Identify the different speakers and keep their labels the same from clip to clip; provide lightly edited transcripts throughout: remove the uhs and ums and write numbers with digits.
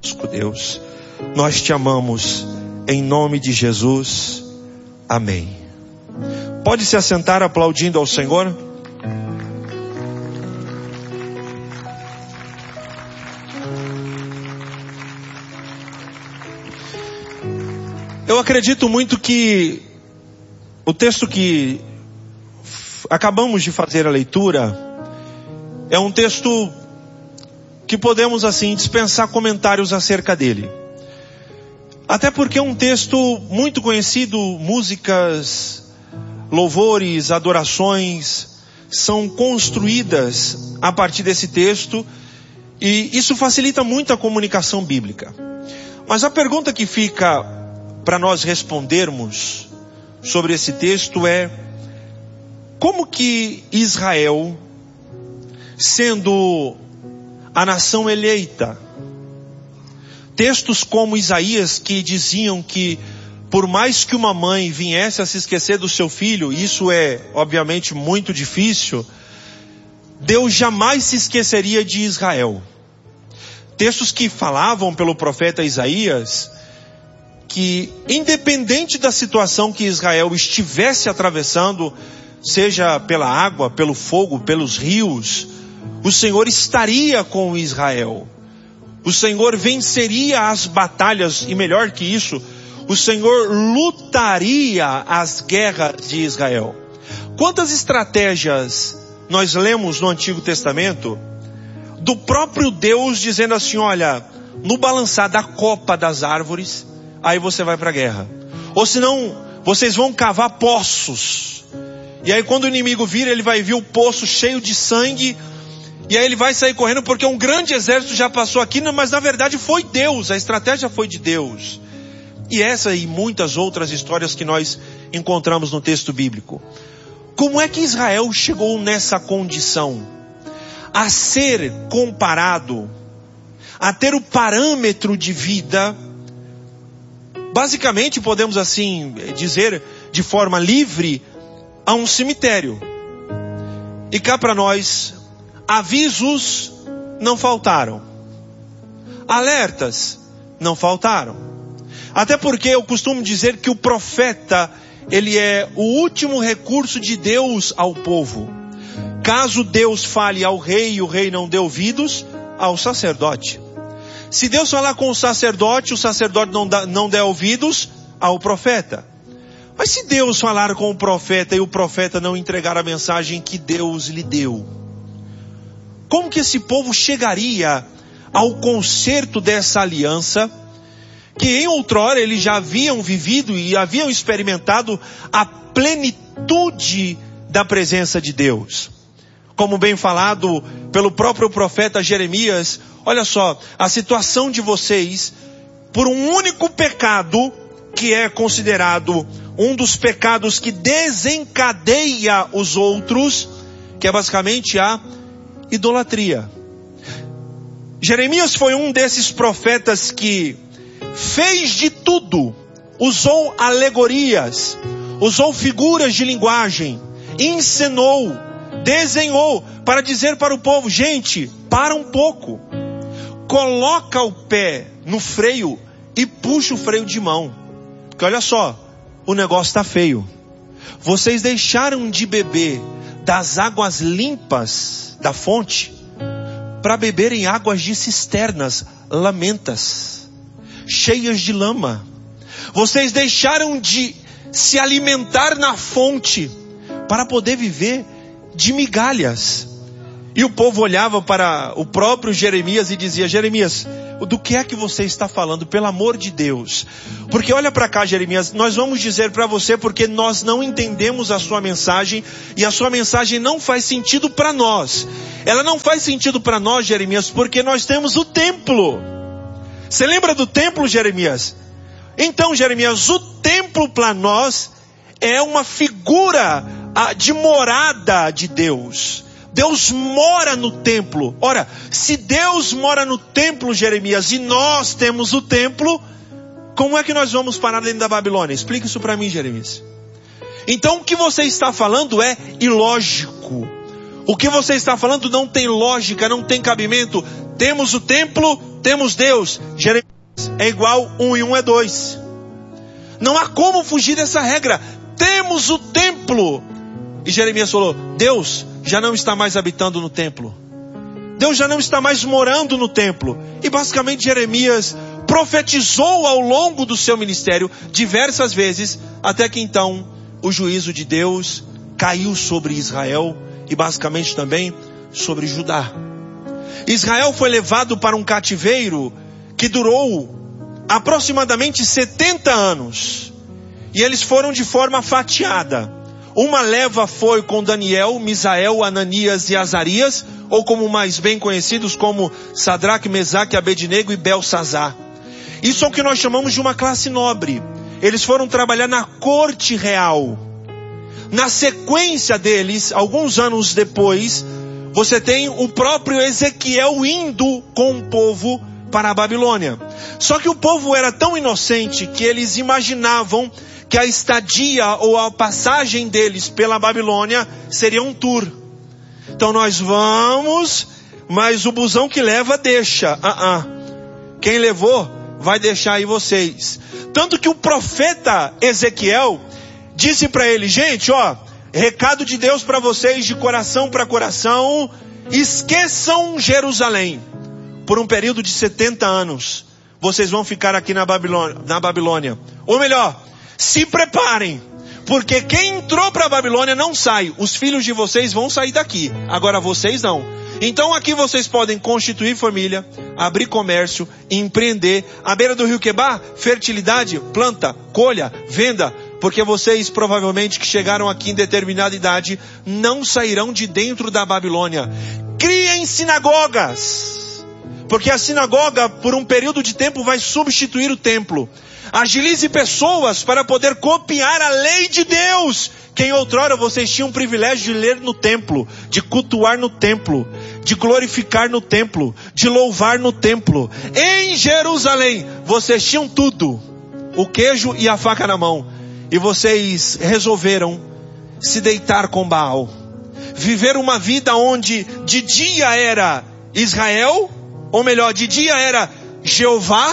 Speaker 1: Deus. Nós te amamos, em nome de Jesus. Amém. Pode se assentar aplaudindo ao Senhor. Eu acredito muito que o texto que acabamos de fazer a leitura é um texto que podemos assim dispensar comentários acerca dele. Até porque é um texto muito conhecido, músicas, louvores, adorações são construídas a partir desse texto e isso facilita muito a comunicação bíblica. Mas a pergunta que fica para nós respondermos sobre esse texto é: como que Israel, sendo a nação eleita, textos como Isaías que diziam que por mais que uma mãe viesse a se esquecer do seu filho, isso é obviamente muito difícil, Deus jamais se esqueceria de Israel. Textos que falavam pelo profeta Isaías que independente da situação que Israel estivesse atravessando, seja pela água, pelo fogo, pelos rios, o Senhor estaria com Israel. O Senhor venceria as batalhas, e melhor que isso, o Senhor lutaria as guerras de Israel. Quantas estratégias nós lemos no Antigo Testamento do próprio Deus dizendo assim: olha, no balançar da copa das árvores, aí você vai para a guerra. Ou senão, vocês vão cavar poços. E aí quando o inimigo vira, ele vai ver o poço cheio de sangue. E aí ele vai sair correndo porque um grande exército já passou aqui. Mas na verdade foi Deus, a estratégia foi de Deus. E essa e muitas outras histórias que nós encontramos no texto bíblico. Como é que Israel chegou nessa condição? A ser comparado, a ter o parâmetro de vida, basicamente podemos assim dizer de forma livre, a um cemitério. E cá para nós, avisos não faltaram, alertas não faltaram. Até porque eu costumo dizer que o profeta, ele é o último recurso de Deus ao povo. Caso Deus fale ao rei e o rei não dê ouvidos, ao sacerdote. Se Deus falar com o sacerdote não der ouvidos, ao profeta. Mas se Deus falar com o profeta e o profeta não entregar a mensagem que Deus lhe deu, como que esse povo chegaria ao conserto dessa aliança, que em outrora eles já haviam vivido e haviam experimentado a plenitude da presença de Deus? Como bem falado pelo próprio profeta Jeremias, olha só, a situação de vocês, por um único pecado, que é considerado um dos pecados que desencadeia os outros, que é basicamente a idolatria. Jeremias foi um desses profetas que fez de tudo, usou alegorias, usou figuras de linguagem, encenou, desenhou para dizer para o povo: gente, para um pouco, coloca o pé no freio e puxa o freio de mão, porque olha só, o negócio está feio. Vocês deixaram de beber das águas limpas da fonte para beberem águas de cisternas lamentas, cheias de lama. Vocês deixaram de se alimentar na fonte para poder viver de migalhas. E o povo olhava para o próprio Jeremias e dizia: Jeremias, do que é que você está falando, pelo amor de Deus? Porque olha para cá, Jeremias, nós vamos dizer para você porque nós não entendemos a sua mensagem e a sua mensagem não faz sentido para nós. Ela não faz sentido para nós, Jeremias, porque nós temos o templo. Você lembra do templo, Jeremias? Então, Jeremias, o templo para nós é uma figura de morada de Deus. Deus mora no templo. Ora, se Deus mora no templo, Jeremias, e nós temos o templo, como é que nós vamos parar dentro da Babilônia? Explica isso para mim, Jeremias. Então o que você está falando é ilógico. O que você está falando não tem lógica, não tem cabimento. Temos o templo, temos Deus. Jeremias é igual 1 e 1 é 2. Não há como fugir dessa regra. Temos o templo. E Jeremias falou, Deus já não está mais habitando no templo. Deus já não está mais morando no templo. E basicamente Jeremias profetizou ao longo do seu ministério diversas vezes, até que então o juízo de Deus caiu sobre Israel e basicamente também sobre Judá. Israel foi levado para um cativeiro que durou aproximadamente 70 anos. E eles foram de forma fatiada. Uma leva foi com Daniel, Misael, Ananias e Azarias, ou como mais bem conhecidos como Sadraque, Mesaque, Abednego e Belsazar. Isso é o que nós chamamos de uma classe nobre. Eles foram trabalhar na corte real. Na sequência deles, alguns anos depois, você tem o próprio Ezequiel indo com o povo para a Babilônia. Só que o povo era tão inocente que eles imaginavam que a estadia ou a passagem deles pela Babilônia seria um tour. Então nós vamos, mas o busão que leva deixa. Quem levou vai deixar aí vocês. Tanto que o profeta Ezequiel disse para ele, gente, recado de Deus para vocês de coração para coração, esqueçam Jerusalém. Por um período de 70 anos, vocês vão ficar aqui na Babilônia. Ou melhor, se preparem, porque quem entrou para a Babilônia não sai. Os filhos de vocês vão sair daqui, agora vocês não. Então aqui vocês podem constituir família, abrir comércio, empreender. À beira do rio Quebar, fertilidade, planta, colha, venda. Porque vocês provavelmente que chegaram aqui em determinada idade não sairão de dentro da Babilônia. Criem sinagogas, porque a sinagoga por um período de tempo vai substituir o templo. Agilize pessoas para poder copiar a lei de Deus, que em outrora vocês tinham o privilégio de ler no templo, de cultuar no templo, de glorificar no templo, de louvar no templo. Em Jerusalém, vocês tinham tudo, o queijo e a faca na mão, e vocês resolveram se deitar com Baal, viver uma vida onde de dia era Israel, ou melhor, de dia era Jeová,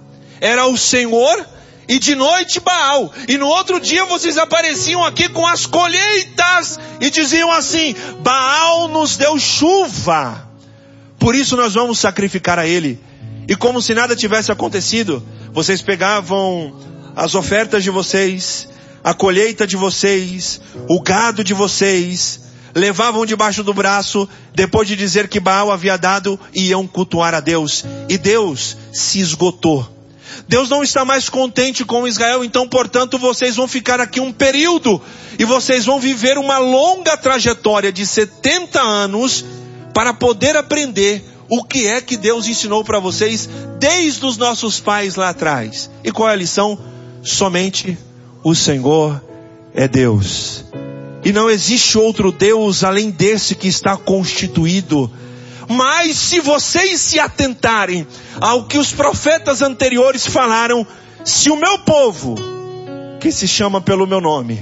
Speaker 1: era o Senhor, e de noite Baal. E no outro dia vocês apareciam aqui com as colheitas e diziam assim, Baal nos deu chuva, por isso nós vamos sacrificar a ele. E como se nada tivesse acontecido, vocês pegavam as ofertas de vocês, a colheita de vocês, o gado de vocês, levavam debaixo do braço, depois de dizer que Baal havia dado, iam cultuar a Deus. E Deus se esgotou. Deus não está mais contente com Israel, então portanto vocês vão ficar aqui um período, e vocês vão viver uma longa trajetória de 70 anos, para poder aprender o que é que Deus ensinou para vocês, desde os nossos pais lá atrás. E qual é a lição? Somente o Senhor é Deus. E não existe outro Deus além desse que está constituído. Mas se vocês se atentarem ao que os profetas anteriores falaram, se o meu povo, que se chama pelo meu nome,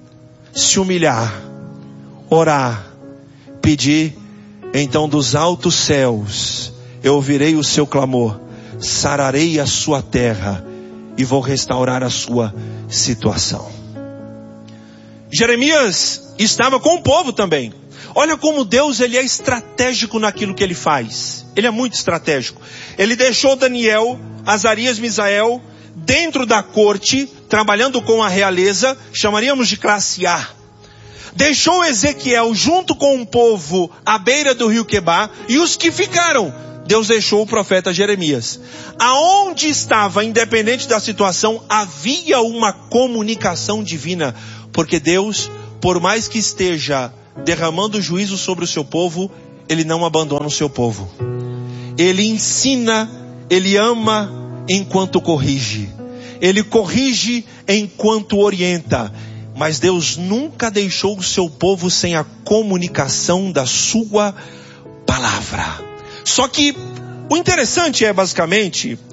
Speaker 1: se humilhar, orar, pedir, então dos altos céus eu ouvirei o seu clamor, sararei a sua terra e vou restaurar a sua situação. Jeremias estava com o povo também. Olha como Deus ele é estratégico naquilo que ele faz. Ele é muito estratégico. Ele deixou Daniel, Azarias, Misael dentro da corte, trabalhando com a realeza, chamaríamos de classe A. Deixou Ezequiel junto com o povo à beira do rio Quebar, e os que ficaram, Deus deixou o profeta Jeremias. Aonde estava, independente da situação, havia uma comunicação divina, porque Deus, por mais que esteja derramando juízo sobre o seu povo, Ele não abandona o seu povo. Ele ensina, Ele ama enquanto corrige. Ele corrige enquanto orienta. Mas Deus nunca deixou o seu povo sem a comunicação da sua palavra. Só que o interessante é basicamente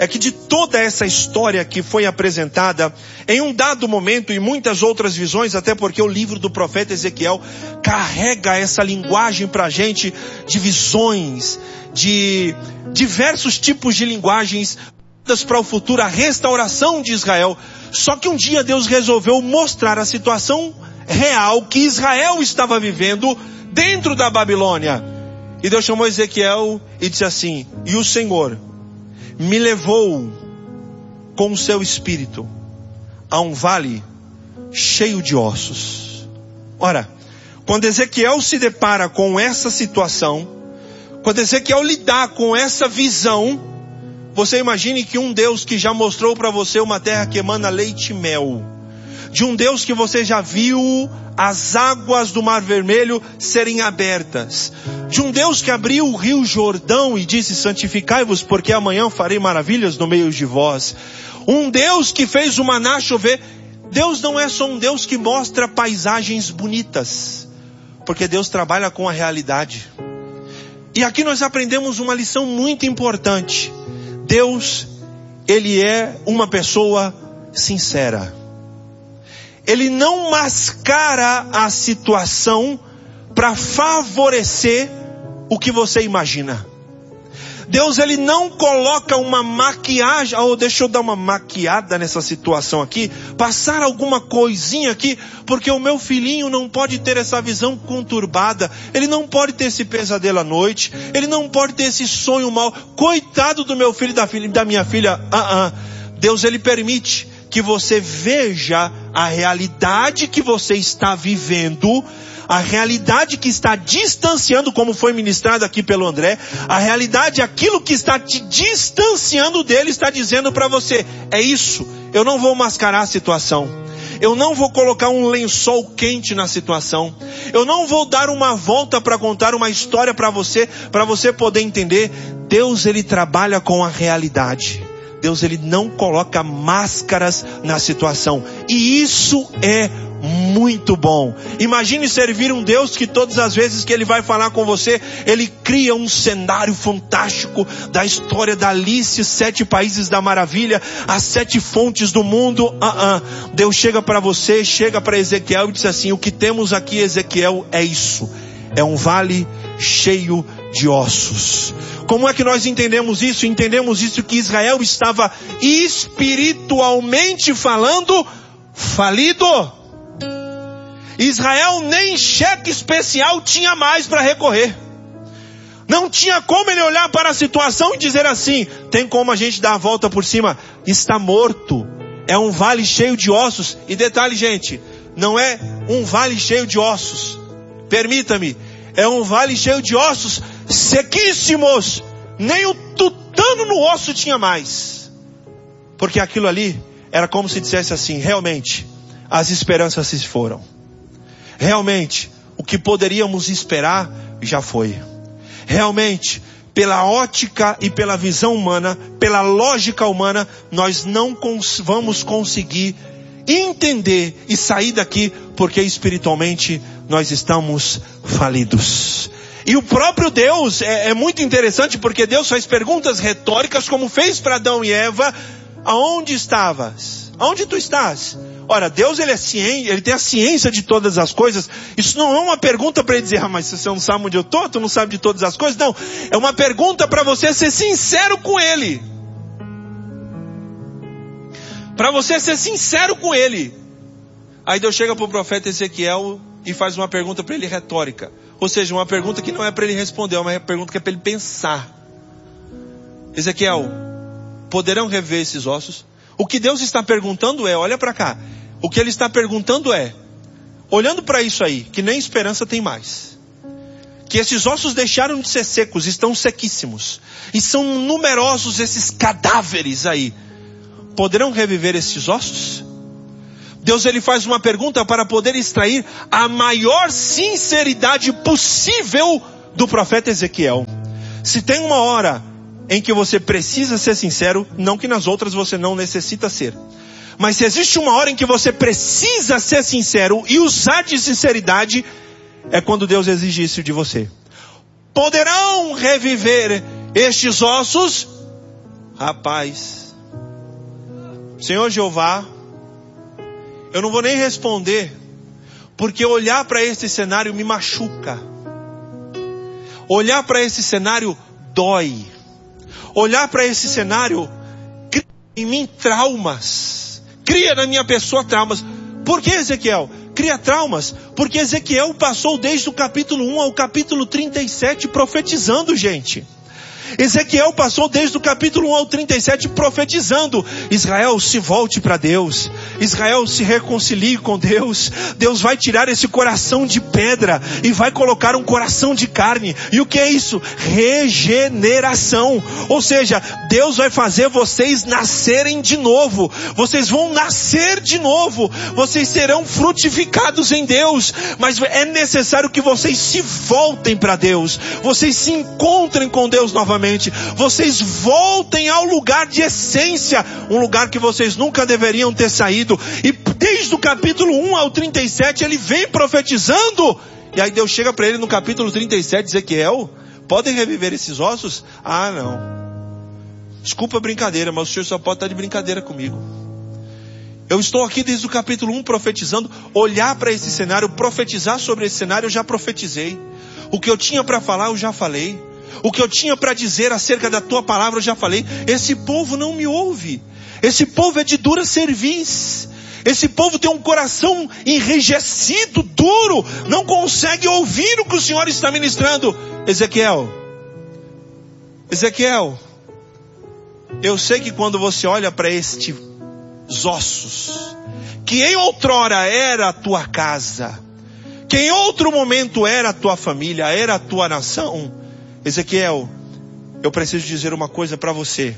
Speaker 1: é que de toda essa história que foi apresentada, em um dado momento e muitas outras visões, até porque o livro do profeta Ezequiel carrega essa linguagem para a gente de visões, de diversos tipos de linguagens para o futuro, a restauração de Israel. Só que um dia Deus resolveu mostrar a situação real que Israel estava vivendo dentro da Babilônia. E Deus chamou Ezequiel e disse assim: e o Senhor me levou com o seu espírito a um vale cheio de ossos. Ora, quando Ezequiel se depara com essa situação, quando Ezequiel lidar com essa visão, você imagine que um Deus que já mostrou para você uma terra que emana leite e mel, de um Deus que você já viu as águas do Mar Vermelho serem abertas, de um Deus que abriu o rio Jordão e disse: santificai-vos, porque amanhã farei maravilhas no meio de vós. Um Deus que fez o maná chover. Deus não é só um Deus que mostra paisagens bonitas, porque Deus trabalha com a realidade. E aqui nós aprendemos uma lição muito importante. Deus, Ele é uma pessoa sincera. Ele não mascara a situação para favorecer o que você imagina. Deus, Ele não coloca uma maquiagem, deixa eu dar uma maquiada nessa situação aqui, passar alguma coisinha aqui, porque o meu filhinho não pode ter essa visão conturbada, ele não pode ter esse pesadelo à noite, ele não pode ter esse sonho mau, coitado do meu filho e da minha filha. Deus, Ele permite que você veja a realidade que você está vivendo, a realidade que está distanciando, como foi ministrado aqui pelo André, a realidade, aquilo que está te distanciando dele, está dizendo para você: é isso, eu não vou mascarar a situação, eu não vou colocar um lençol quente na situação, eu não vou dar uma volta para contar uma história para você poder entender. Deus, Ele trabalha com a realidade. Deus, Ele não coloca máscaras na situação. E isso é muito bom. Imagine servir um Deus que todas as vezes que Ele vai falar com você, Ele cria um cenário fantástico da história da Alice, 7 países da maravilha, as 7 fontes do mundo. Deus chega para você, chega para Ezequiel e diz assim: o que temos aqui, Ezequiel, é isso. É um vale cheio de ossos. Como é que nós entendemos isso? Entendemos isso que Israel estava espiritualmente falando falido. Israel nem cheque especial tinha mais para recorrer. Não tinha como ele olhar para a situação e dizer assim: tem como a gente dar a volta por cima? Está morto. É um vale cheio de ossos. E detalhe, gente, não é um vale cheio de ossos. Permita-me. É um vale cheio de ossos sequíssimos. Nem o tutano no osso tinha mais. Porque aquilo ali era como se dissesse assim: realmente, as esperanças se foram. Realmente, o que poderíamos esperar já foi. Realmente, pela ótica e pela visão humana, pela lógica humana, nós não vamos conseguir entender e sair daqui, porque espiritualmente nós estamos falidos. E o próprio Deus é muito interessante, porque Deus faz perguntas retóricas, como fez para Adão e Eva: aonde estavas? Aonde tu estás? Ora, Deus, Ele é ciente, Ele tem a ciência de todas as coisas. Isso não é uma pergunta para Ele dizer: mas você não sabe onde eu estou, tu não sabe de todas as coisas. Não, é uma pergunta para você ser sincero com Ele. Para você ser sincero com Ele. Aí Deus chega para o profeta Ezequiel e faz uma pergunta para ele retórica. Ou seja, uma pergunta que não é para ele responder, é uma pergunta que é para ele pensar. Ezequiel, poderão rever esses ossos? O que Deus está perguntando é, olha para cá, o que Ele está perguntando é, olhando para isso aí, que nem esperança tem mais, que esses ossos deixaram de ser secos, estão sequíssimos, e são numerosos esses cadáveres aí, poderão reviver esses ossos? Deus, Ele faz uma pergunta para poder extrair a maior sinceridade possível do profeta Ezequiel. Se tem uma hora em que você precisa ser sincero, não que nas outras você não necessita ser, mas se existe uma hora em que você precisa ser sincero e usar de sinceridade, é quando Deus exige isso de você. Poderão reviver estes ossos? Rapaz, Senhor Jeová, eu não vou nem responder, porque olhar para esse cenário me machuca. Olhar para esse cenário dói. Olhar para esse cenário cria em mim traumas. Cria na minha pessoa traumas. Por que, Ezequiel? Cria traumas, porque Ezequiel passou desde o capítulo 1 ao capítulo 37 profetizando, gente. Ezequiel passou desde o capítulo 1 ao 37 profetizando: Israel, se volte para Deus. Israel, se reconcilie com Deus. Deus vai tirar esse coração de pedra e vai colocar um coração de carne. E o que é isso? Regeneração. Ou seja, Deus vai fazer vocês nascerem de novo. Vocês vão nascer de novo. Vocês serão frutificados em Deus. Mas é necessário que vocês se voltem para Deus. Vocês se encontrem com Deus novamente. Vocês voltem ao lugar de essência, um lugar que vocês nunca deveriam ter saído. E desde o capítulo 1 ao 37 ele vem profetizando. E aí Deus chega para ele no capítulo 37, Ezequiel, podem reviver esses ossos? Ah, não. Desculpa a brincadeira, mas o senhor só pode estar de brincadeira comigo. Eu estou aqui desde o capítulo 1 profetizando. Olhar para esse cenário, profetizar sobre esse cenário, eu já profetizei. O que eu tinha para falar, eu já falei. O que eu tinha para dizer acerca da tua palavra, eu já falei. Esse povo não me ouve. Esse povo é de dura cerviz. Esse povo tem um coração enrijecido, duro. Não consegue ouvir o que o Senhor está ministrando. Ezequiel, eu sei que quando você olha para estes ossos, que em outrora era a tua casa, que em outro momento era a tua família, era a tua nação, Ezequiel, eu preciso dizer uma coisa para você.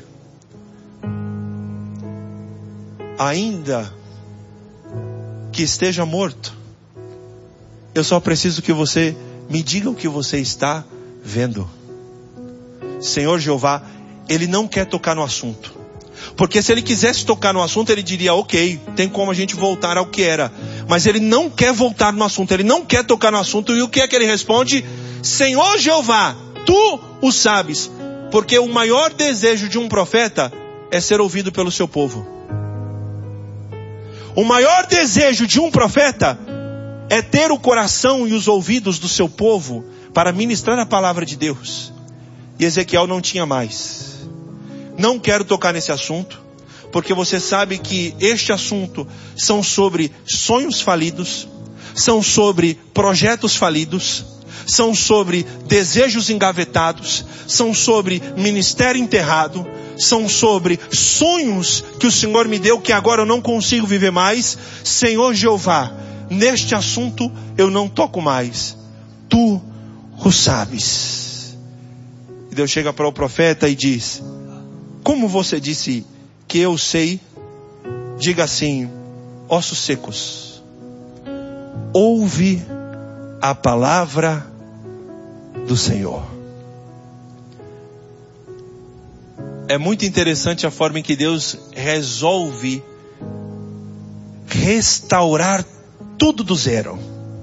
Speaker 1: Ainda que esteja morto, eu só preciso que você me diga o que você está vendo. Senhor Jeová, ele não quer tocar no assunto. Porque se ele quisesse tocar no assunto, ele diria, ok, tem como a gente voltar ao que era. Mas ele não quer voltar no assunto, ele não quer tocar no assunto. E o que é que ele responde? Senhor Jeová, tu o sabes, porque o maior desejo de um profeta é ser ouvido pelo seu povo. O maior desejo de um profeta é ter o coração e os ouvidos do seu povo para ministrar a palavra de Deus. E Ezequiel não tinha mais. Não quero tocar nesse assunto, porque você sabe que este assunto são sobre sonhos falidos, são sobre projetos falidos, são sobre desejos engavetados, são sobre ministério enterrado, são sobre sonhos que o Senhor me deu que agora eu não consigo viver mais. Senhor Jeová, neste assunto eu não toco mais. Tu o sabes. E Deus chega para o profeta e diz: como você disse que eu sei, diga assim: ossos secos, ouve a palavra do Senhor. É muito interessante a forma em que Deus resolve restaurar tudo do zero,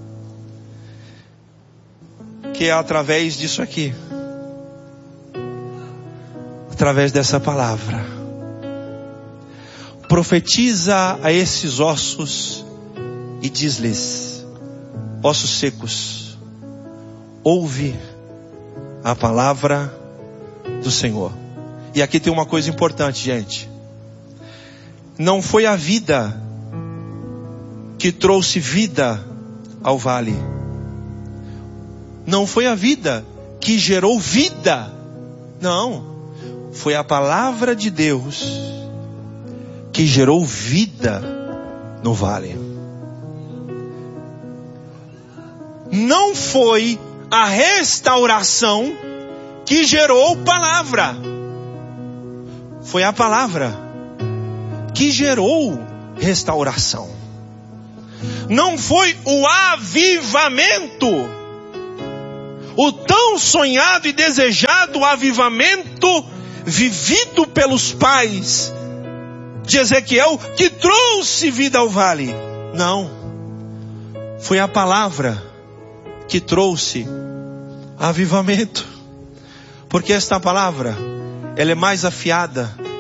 Speaker 1: que é através disso aqui, através dessa palavra. Profetiza a esses ossos e diz-lhes: ossos secos, ouve a palavra do Senhor. E aqui tem uma coisa importante, gente. Não foi a vida que trouxe vida ao vale. Não foi a vida que gerou vida. Não. Foi a palavra de Deus que gerou vida no vale. Não foi a restauração que gerou palavra. Foi a palavra que gerou restauração. Não foi o avivamento, o tão sonhado e desejado avivamento vivido pelos pais de Ezequiel que trouxe vida ao vale. Não. Foi a palavra que trouxe avivamento. Porque esta palavra, ela é mais afiada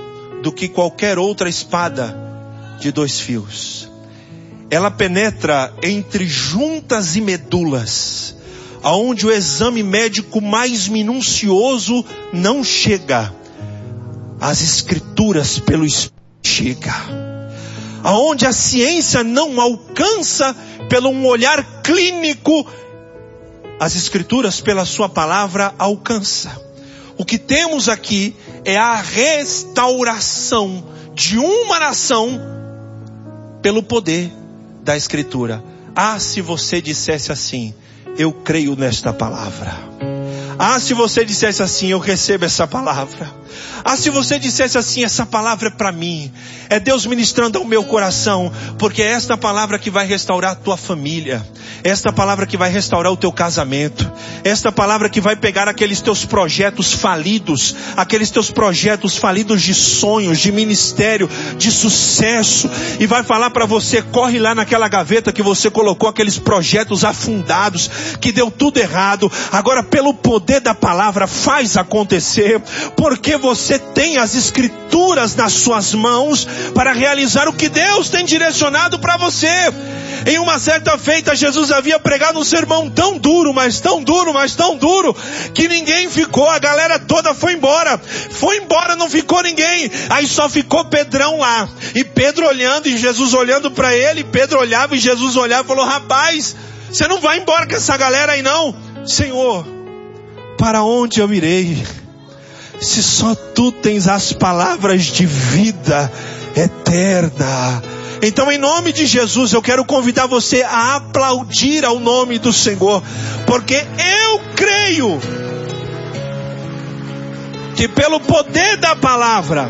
Speaker 1: do que qualquer outra espada de 2 fios. Ela penetra entre juntas e medulas, aonde o exame médico mais minucioso não chega. As escrituras pelo Espírito chega. Aonde a ciência não alcança pelo um olhar clínico, as escrituras pela sua palavra alcança. O que temos aqui é a restauração de uma nação pelo poder da escritura. Ah, se você dissesse assim: eu creio nesta palavra. Ah, se você dissesse assim: eu recebo essa palavra. Ah, se você dissesse assim: essa palavra é para mim. É Deus ministrando ao meu coração. Porque é esta palavra que vai restaurar a tua família. É esta palavra que vai restaurar o teu casamento. É esta palavra que vai pegar aqueles teus projetos falidos. Aqueles teus projetos falidos de sonhos, de ministério, de sucesso. E vai falar para você: corre lá naquela gaveta que você colocou aqueles projetos afundados, que deu tudo errado. Agora, pelo poder da palavra, faz acontecer. Porque você tem as escrituras nas suas mãos para realizar o que Deus tem direcionado para você. Em uma certa feita, Jesus havia pregado um sermão tão duro, mas tão duro, mas tão duro, que ninguém ficou. A galera toda foi embora. Foi embora, não ficou ninguém. Aí só ficou Pedrão lá. E Pedro olhando, e Jesus olhando para ele. Pedro olhava e Jesus olhava e falou: rapaz, você não vai embora com essa galera aí não. Senhor, para onde eu irei? Se só tu tens as palavras de vida eterna. Então, em nome de Jesus, eu quero convidar você a aplaudir ao nome do Senhor. Porque eu creio que pelo poder da palavra,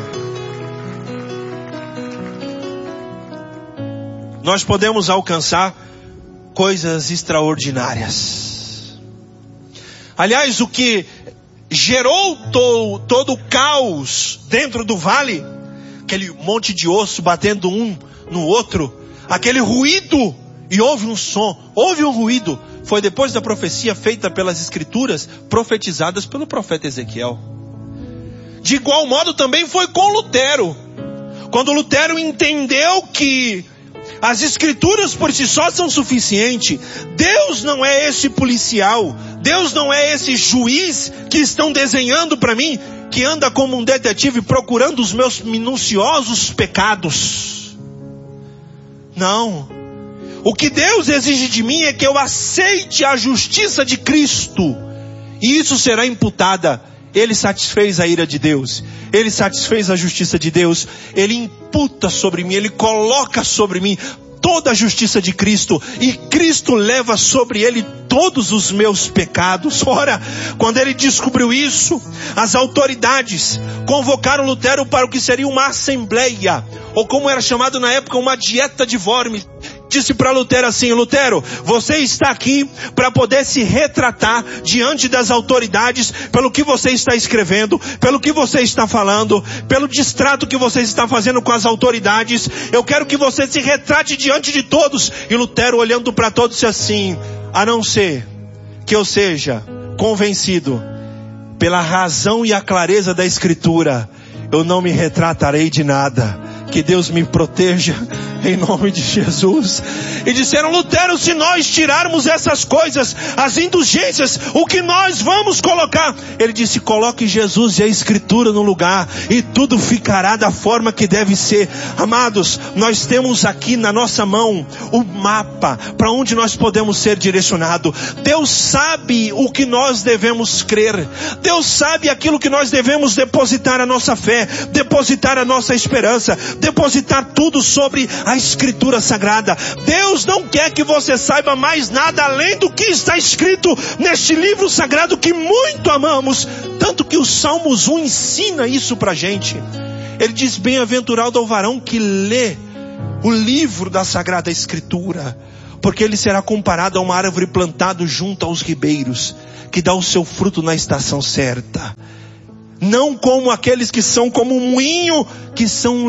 Speaker 1: nós podemos alcançar coisas extraordinárias. Aliás, o que gerou todo o caos dentro do vale, aquele monte de osso batendo um no outro, aquele ruído, e houve um som, houve um ruído, foi depois da profecia feita pelas escrituras, profetizadas pelo profeta Ezequiel. De igual modo também foi com Lutero. Quando Lutero entendeu que as escrituras por si só são suficientes, Deus não é esse policial, Deus não é esse juiz que estão desenhando para mim, que anda como um detetive procurando os meus minuciosos pecados. Não. O que Deus exige de mim é que eu aceite a justiça de Cristo. E isso será imputada. Ele satisfez a ira de Deus. Ele satisfez a justiça de Deus. Ele imputa sobre mim. Ele coloca sobre mim toda a justiça de Cristo. E Cristo leva sobre ele todos os meus pecados. Ora, quando ele descobriu isso, as autoridades convocaram Lutero para o que seria uma assembleia, ou como era chamado na época, uma dieta de Worms. Disse para Lutero assim: Lutero, você está aqui para poder se retratar diante das autoridades pelo que você está escrevendo, pelo que você está falando, pelo distrato que você está fazendo com as autoridades. Eu quero que você se retrate diante de todos. E Lutero, olhando para todos, disse assim: a não ser que eu seja convencido pela razão e a clareza da escritura, eu não me retratarei de nada. Que Deus me proteja em nome de Jesus. E disseram: Lutero, se nós tirarmos essas coisas, as indulgências, o que nós vamos colocar? Ele disse: coloque Jesus e a escritura no lugar, e tudo ficará da forma que deve ser. Amados, nós temos aqui na nossa mão o mapa para onde nós podemos ser direcionados. Deus sabe o que nós devemos crer. Deus sabe aquilo que nós devemos depositar a nossa fé, depositar a nossa esperança, depositar tudo sobre a escritura sagrada. Deus não quer que você saiba mais nada além do que está escrito neste livro sagrado que muito amamos, tanto que o Salmos 1 ensina isso pra gente. Ele diz: bem-aventurado é o varão que lê o livro da sagrada escritura, porque ele será comparado a uma árvore plantada junto aos ribeiros, que dá o seu fruto na estação certa. Não como aqueles que são como um moinho, que são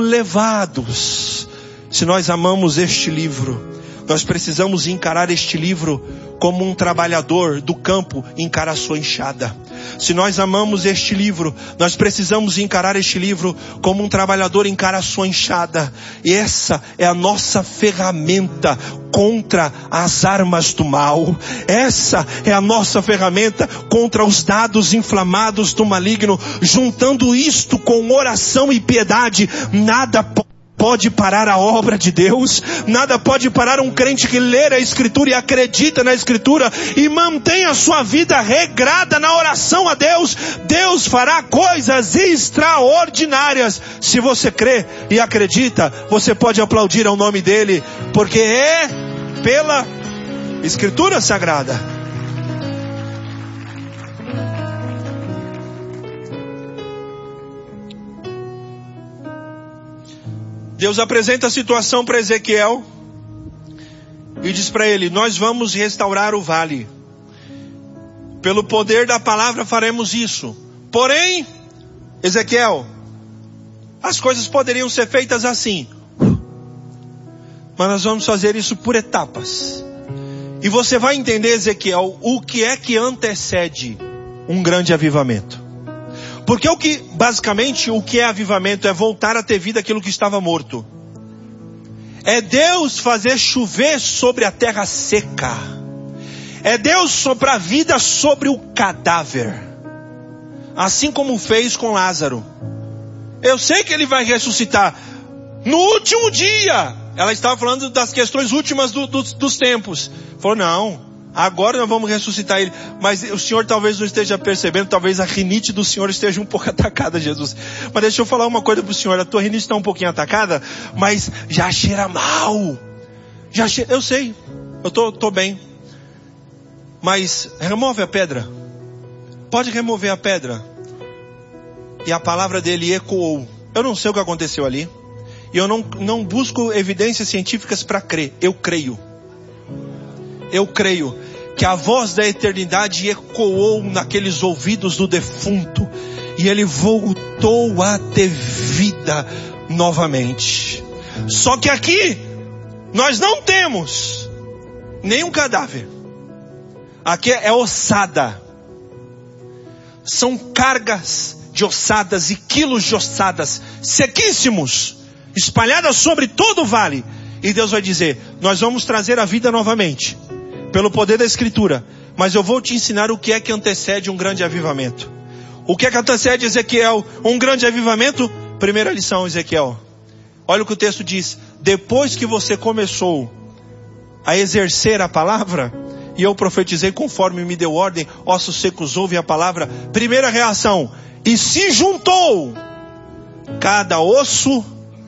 Speaker 1: levados. Se nós amamos este livro, nós precisamos encarar este livro como um trabalhador do campo encara a sua enxada. Se nós amamos este livro, nós precisamos encarar este livro como um trabalhador encara a sua enxada. E essa é a nossa ferramenta contra as armas do mal. Essa é a nossa ferramenta contra os dados inflamados do maligno. Juntando isto com oração e piedade, nada pode parar a obra de Deus. Nada pode parar um crente que lê a Escritura e acredita na Escritura e mantém a sua vida regrada na oração a Deus. Deus fará coisas extraordinárias. Se você crê e acredita, você pode aplaudir ao nome dele, porque é pela Escritura Sagrada. Deus apresenta a situação para Ezequiel e diz para ele: nós vamos restaurar o vale. Pelo poder da palavra faremos isso. Porém, Ezequiel, as coisas poderiam ser feitas assim, mas nós vamos fazer isso por etapas. E você vai entender, Ezequiel, o que é que antecede um grande avivamento. Porque basicamente o que é avivamento é voltar a ter vida aquilo que estava morto. É Deus fazer chover sobre a terra seca. É Deus soprar vida sobre o cadáver. Assim como fez com Lázaro. Eu sei que ele vai ressuscitar no último dia. Ela estava falando das questões últimas dos tempos. Falou, não. Agora nós vamos ressuscitar ele. Mas o Senhor talvez não esteja percebendo. Talvez a rinite do Senhor esteja um pouco atacada, Jesus. Mas deixa eu falar uma coisa para o Senhor. A tua rinite está um pouquinho atacada, mas já cheira mal. Eu sei. Eu tô bem. Mas remove a pedra. Pode remover a pedra. E a palavra dele ecoou. Eu não sei o que aconteceu ali. E eu não busco evidências científicas para crer. Eu creio. Eu creio que a voz da eternidade ecoou naqueles ouvidos do defunto. E ele voltou a ter vida novamente. Só que aqui, nós não temos nenhum cadáver. Aqui é ossada. São cargas de ossadas e quilos de ossadas, sequíssimos, espalhadas sobre todo o vale. E Deus vai dizer, nós vamos trazer a vida novamente. Pelo poder da Escritura. Mas eu vou te ensinar o que é que antecede um grande avivamento. O que é que antecede, Ezequiel, um grande avivamento? Primeira lição, Ezequiel. Olha o que o texto diz. Depois que você começou a exercer a palavra, e eu profetizei conforme me deu ordem, ossos secos ouvem a palavra. Primeira reação. E se juntou cada osso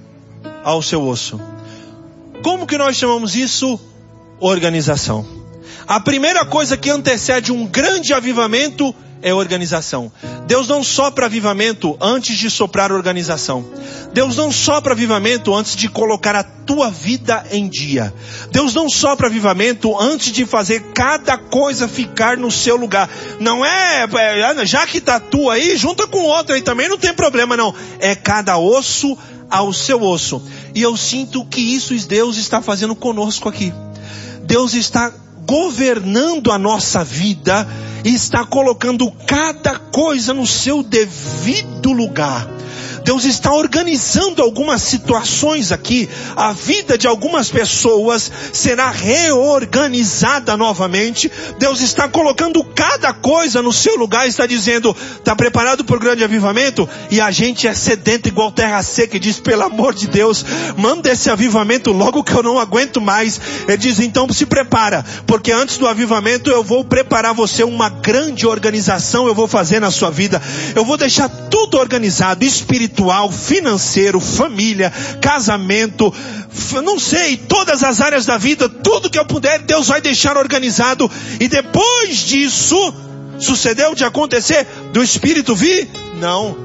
Speaker 1: ao seu osso. Como que nós chamamos isso? Organização. A primeira coisa que antecede um grande avivamento é organização. Deus não sopra avivamento antes de soprar organização. Deus não sopra avivamento antes de colocar a tua vida em dia. Deus não sopra avivamento antes de fazer cada coisa ficar no seu lugar. Não é, já que está tu aí, junta com outro aí também, não tem problema não. É cada osso ao seu osso. E eu sinto que isso Deus está fazendo conosco aqui. Deus está governando a nossa vida e está colocando cada coisa no seu devido lugar. Deus está organizando algumas situações aqui. A vida de algumas pessoas será reorganizada novamente. Deus está colocando cada coisa no seu lugar. Está dizendo, está preparado para o grande avivamento? E a gente é sedento igual terra seca e diz, pelo amor de Deus, manda esse avivamento logo que eu não aguento mais. Ele diz, então se prepara, porque antes do avivamento eu vou preparar você uma grande organização. Eu vou fazer na sua vida. Eu vou deixar tudo organizado, espiritual, financeiro, família, casamento, não sei, todas as áreas da vida, tudo que eu puder, Deus vai deixar organizado. E depois disso, sucedeu de acontecer do Espírito vir? Não.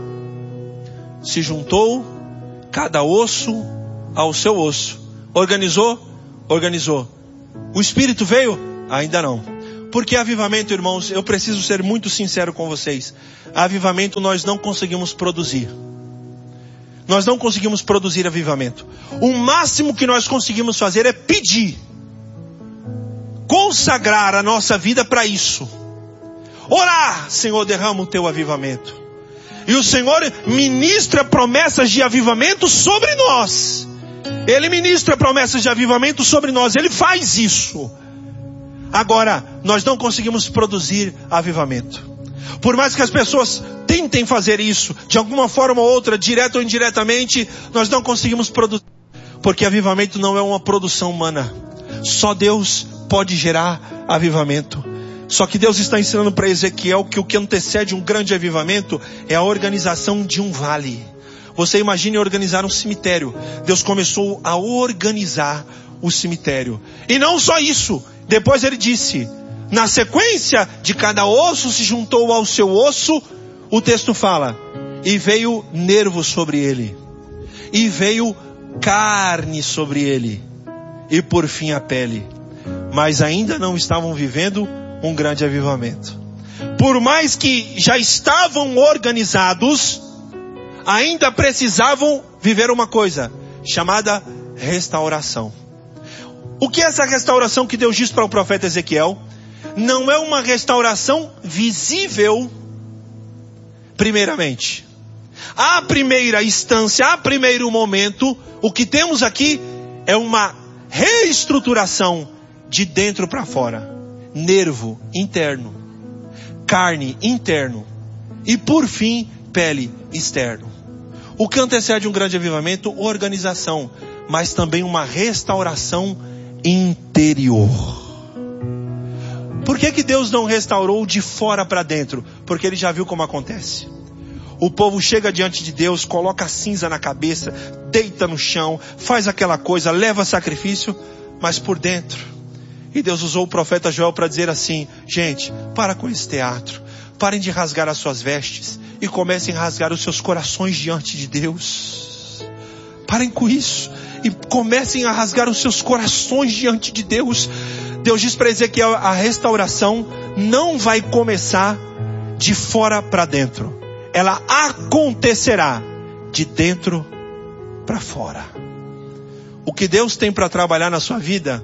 Speaker 1: Se juntou cada osso ao seu osso. Organizou? Organizou. O Espírito veio? Ainda não. Porque avivamento, irmãos, eu preciso ser muito sincero com vocês. Avivamento nós não conseguimos produzir. Nós não conseguimos produzir avivamento. O máximo que nós conseguimos fazer é pedir. Consagrar a nossa vida para isso. Orar, Senhor, derrama o teu avivamento. E o Senhor ministra promessas de avivamento sobre nós. Ele ministra promessas de avivamento sobre nós. Ele faz isso. Agora, nós não conseguimos produzir avivamento. Por mais que as pessoas tentem fazer isso, de alguma forma ou outra, direta ou indiretamente, nós não conseguimos produzir. Porque avivamento não é uma produção humana. Só Deus pode gerar avivamento. Só que Deus está ensinando para Ezequiel que o que antecede um grande avivamento é a organização de um vale. Você imagine organizar um cemitério. Deus começou a organizar o cemitério. E não só isso. Depois ele disse, na sequência de cada osso se juntou ao seu osso, o texto fala, e veio nervo sobre ele, e veio carne sobre ele, e por fim a pele. Mas ainda não estavam vivendo um grande avivamento. Por mais que já estavam organizados, ainda precisavam viver uma coisa, chamada restauração. O que é essa restauração que Deus diz para o profeta Ezequiel? Não é uma restauração visível, primeiramente. À primeira instância, a primeiro momento, o que temos aqui é uma reestruturação de dentro para fora. Nervo interno, carne interno e por fim, pele externo. O que antecede um grande avivamento? Organização, mas também uma restauração interior. Por que Deus não restaurou de fora para dentro? Porque Ele já viu como acontece. O povo chega diante de Deus, coloca cinza na cabeça, deita no chão, faz aquela coisa, leva sacrifício, mas por dentro. E Deus usou o profeta Joel para dizer assim, gente, para com esse teatro, parem de rasgar as suas vestes e comecem a rasgar os seus corações diante de Deus. Parem com isso e comecem a rasgar os seus corações diante de Deus. Deus diz para Ezequiel, a restauração não vai começar de fora para dentro. Ela acontecerá de dentro para fora. O que Deus tem para trabalhar na sua vida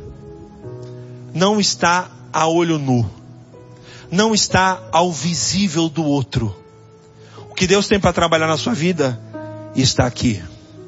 Speaker 1: não está a olho nu. Não está ao visível do outro. O que Deus tem para trabalhar na sua vida está aqui.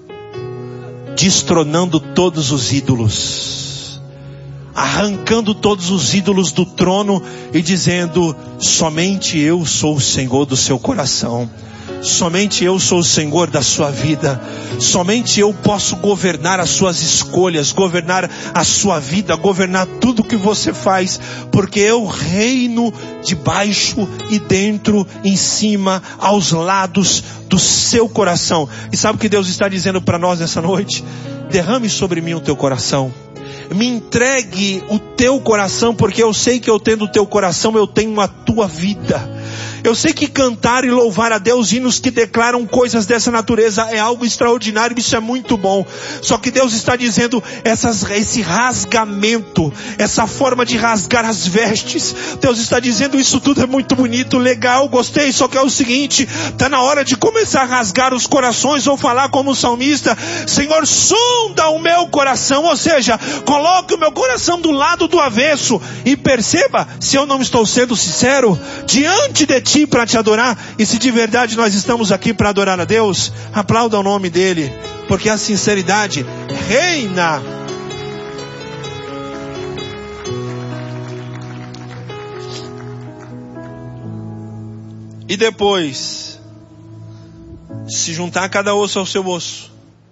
Speaker 1: Destronando todos os ídolos. Arrancando todos os ídolos do trono e dizendo, somente eu sou o Senhor do seu coração. Somente eu sou o Senhor da sua vida. Somente eu posso governar as suas escolhas, governar a sua vida, governar tudo que você faz, porque eu reino debaixo e dentro, em cima, aos lados do seu coração. E sabe o que Deus está dizendo para nós nessa noite? Derrame sobre mim o teu coração. Me entregue o teu coração, porque eu sei que eu tendo o teu coração, eu tenho a tua vida. Eu sei que cantar e louvar a Deus, hinos que declaram coisas dessa natureza é algo extraordinário, isso é muito bom. Só que Deus está dizendo, esse rasgamento, essa forma de rasgar as vestes, Deus está dizendo, isso tudo é muito bonito, legal, gostei, só que é o seguinte, está na hora de começar a rasgar os corações, ou falar como o salmista, Senhor, sonda o meu coração, ou seja, coloque o meu coração do lado do avesso, e perceba se eu não estou sendo sincero, diante de ti para te adorar, e se de verdade nós estamos aqui para adorar a Deus, aplauda o nome dele, porque a sinceridade reina. E depois, se juntar cada osso ao seu osso,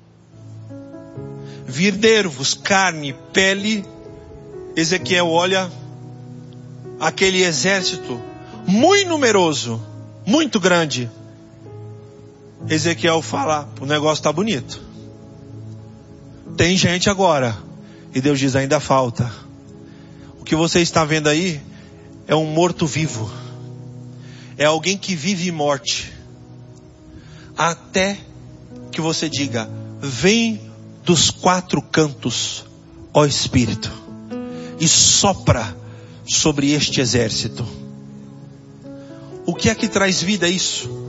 Speaker 1: vir nervos, carne, pele, Ezequiel olha aquele exército muito numeroso, muito grande. Ezequiel fala, o negócio está bonito. Tem gente agora. E Deus diz, ainda falta. O que você está vendo aí é um morto-vivo. É alguém que vive morte. Até que você diga, vem dos quatro cantos, ó Espírito, e sopra sobre este exército. O que é que traz vida a isso?